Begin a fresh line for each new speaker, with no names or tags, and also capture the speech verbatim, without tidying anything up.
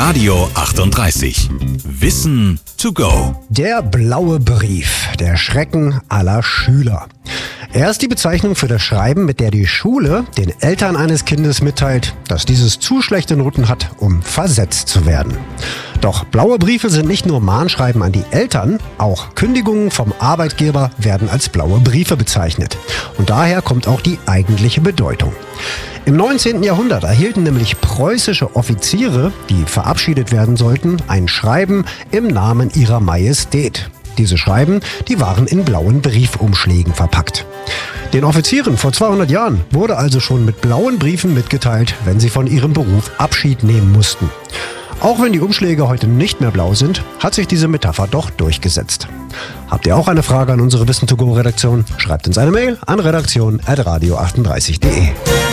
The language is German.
Radio achtunddreißig. Wissen to go.
Der blaue Brief, der Schrecken aller Schüler. Er ist die Bezeichnung für das Schreiben, mit der die Schule den Eltern eines Kindes mitteilt, dass dieses zu schlechte Noten hat, um versetzt zu werden. Doch blaue Briefe sind nicht nur Mahnschreiben an die Eltern, auch Kündigungen vom Arbeitgeber werden als blaue Briefe bezeichnet. Und daher kommt auch die eigentliche Bedeutung. Im neunzehnten Jahrhundert erhielten nämlich preußische Offiziere, die verabschiedet werden sollten, ein Schreiben im Namen ihrer Majestät. Diese Schreiben, die waren in blauen Briefumschlägen verpackt. Den Offizieren vor zweihundert Jahren wurde also schon mit blauen Briefen mitgeteilt, wenn sie von ihrem Beruf Abschied nehmen mussten. Auch wenn die Umschläge heute nicht mehr blau sind, hat sich diese Metapher doch durchgesetzt. Habt ihr auch eine Frage an unsere Wissen to go Redaktion? Schreibt uns eine Mail an redaktion at radio achtunddreißig punkt de.